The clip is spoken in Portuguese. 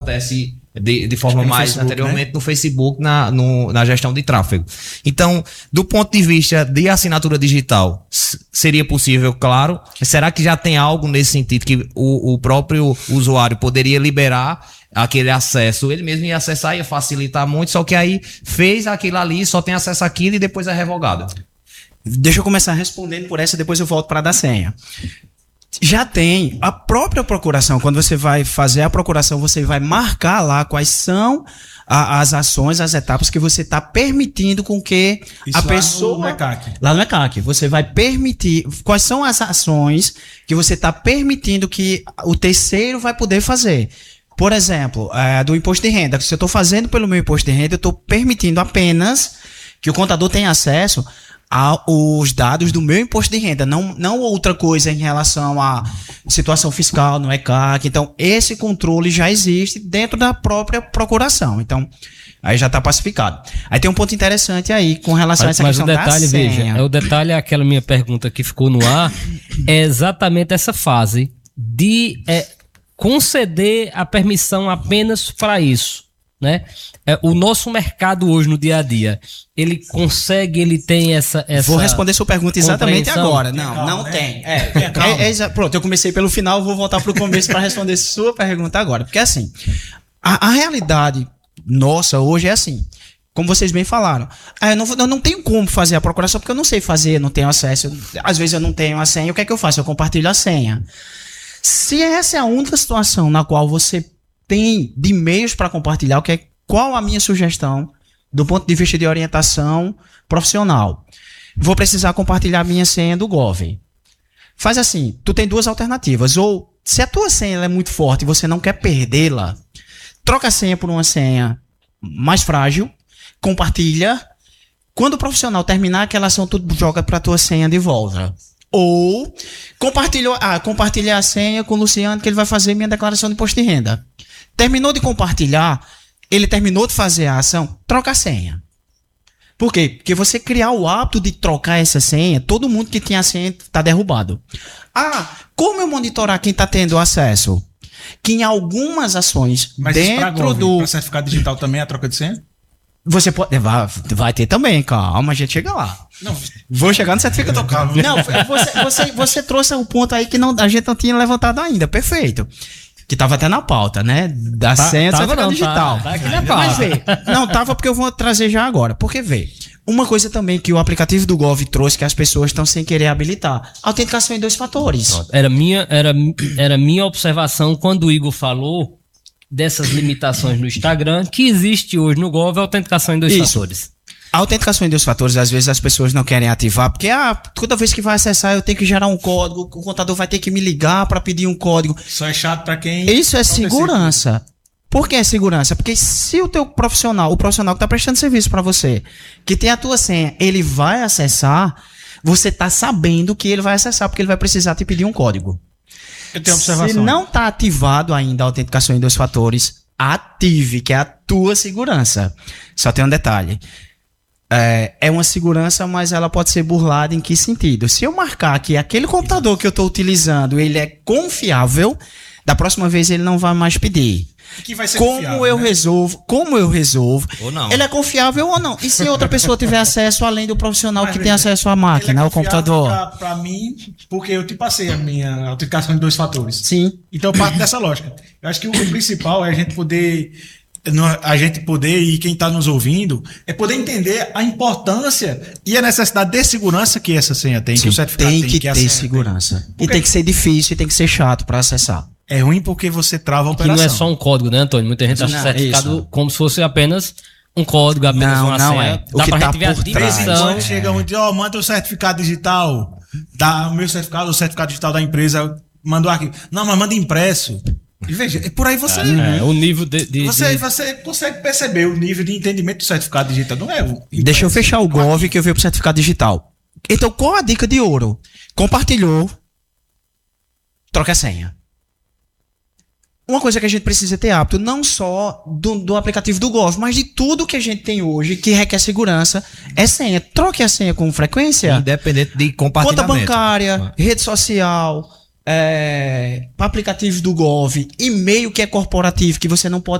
acontece de forma mais Facebook, anteriormente, né? no Facebook, na gestão de tráfego. Então, do ponto de vista de assinatura digital, seria possível, claro. Será que já tem algo nesse sentido que o próprio usuário poderia liberar aquele acesso? Ele mesmo ia acessar, ia facilitar muito, só que aí fez aquilo ali, só tem acesso àquilo e depois é revogado. Deixa eu começar respondendo por essa, depois eu volto para dar senha. Já tem a própria procuração. Quando você vai fazer a procuração, você vai marcar lá quais são as ações, as etapas que você está permitindo com que Isso a lá pessoa... no ECAC. Lá no ECAC. Você vai permitir... Quais são as ações que você está permitindo que o terceiro vai poder fazer? Por exemplo, do imposto de renda. Se eu estou fazendo pelo meu imposto de renda, eu estou permitindo apenas que o contador tenha acesso aos dados do meu imposto de renda, não outra coisa em relação à situação fiscal no ECAC. Então, esse controle já existe dentro da própria procuração. Então, aí já está pacificado. Aí tem um ponto interessante aí com relação a essa questão da senha. Mas o detalhe, veja, o detalhe é aquela minha pergunta que ficou no ar, é exatamente essa fase de conceder a permissão apenas para isso. Né? O nosso mercado hoje no dia a dia, ele tem essa Vou responder sua pergunta exatamente agora. Não tem. tem. Pronto, eu comecei pelo final, vou voltar para o começo para responder sua pergunta agora. Porque assim, a realidade nossa hoje é assim, como vocês bem falaram, eu não tenho como fazer a procuração porque eu não sei fazer, não tenho acesso. Às vezes eu não tenho a senha, o que é que eu faço? Eu compartilho a senha. Se essa é a única situação na qual você tem de meios para compartilhar, qual a minha sugestão do ponto de vista de orientação profissional? Vou precisar compartilhar a minha senha do Gov. Faz assim, tu tem duas alternativas. Ou, se a tua senha ela é muito forte e você não quer perdê-la, troca a senha por uma senha mais frágil, compartilha. Quando o profissional terminar aquela ação, tu joga para a tua senha de volta. Ou compartilha a senha com o Luciano que ele vai fazer minha declaração de imposto de renda. Terminou de compartilhar, ele terminou de fazer a ação, troca a senha. Por quê? Porque você criar o hábito de trocar essa senha, todo mundo que tinha a senha está derrubado. Como eu monitorar quem está tendo acesso? Que em algumas ações, mas dentro para certificado digital também é a troca de senha? Você pode. Vai ter também, calma, a gente chega lá. Não, vou chegar no certificado. Calma. Não, você trouxe um ponto aí que a gente não tinha levantado ainda, perfeito. Que tava até na pauta, né? Da senha do certificado digital. Tá aqui na pauta. Mas vê, não tava porque eu vou trazer já agora. Porque vê, uma coisa também que o aplicativo do Gov trouxe que as pessoas estão sem querer habilitar: autenticação em 2 fatores. Era minha observação quando o Igor falou dessas limitações no Instagram, que existe hoje no Gov a autenticação em 2 fatores. A autenticação em 2 fatores, às vezes as pessoas não querem ativar, porque toda vez que vai acessar eu tenho que gerar um código, o contador vai ter que me ligar para pedir um código. Só é chato para quem... Isso é segurança. Por que é segurança? Porque se o teu profissional, o profissional que está prestando serviço para você, que tem a tua senha, ele vai acessar, você está sabendo que ele vai acessar, porque ele vai precisar te pedir um código. Eu tenho observação. Se não está ativado ainda a autenticação em 2 fatores, ative, que é a tua segurança. Só tem um detalhe. É uma segurança, mas ela pode ser burlada em que sentido? Se eu marcar que aquele computador que eu estou utilizando, ele é confiável, da próxima vez ele não vai mais pedir. Que vai ser Como eu resolvo? Ou não. Ele é confiável ou não? E se outra pessoa tiver acesso além do profissional que tem acesso à máquina, ao computador? Para mim, porque eu te passei a minha autenticação em 2 fatores. Sim. Então eu parto dessa lógica. Eu acho que o principal é a gente poder, e quem está nos ouvindo, é poder entender a importância e a necessidade de segurança que essa senha tem, Sim, que o certificado tem que a ter senha segurança. tem. E tem que ser difícil, e tem que ser chato para acessar. É ruim porque você trava a Que operação. não é só um código, né, Antônio? Muita gente acha certificado isso. como se fosse apenas um código, apenas uma senha. É. Dá pra gente ver a por trás. dimensão. Chega um e diz, manda o certificado digital, o meu certificado, o certificado digital da empresa, manda o arquivo. Não, mas manda impresso. E veja, por aí você... O nível Você consegue perceber o nível de entendimento do certificado digital, não é? Deixa eu fechar o Gov que eu venho pro certificado digital. Então, qual a dica de ouro? Compartilhou, troca a senha. Uma coisa que a gente precisa ter hábito, não só do aplicativo do Gov, mas de tudo que a gente tem hoje que requer segurança, é senha. Troque a senha com frequência. Independente de compartilhamento. Conta bancária, rede social, para aplicativos do Gov, e-mail que é corporativo, que você não pode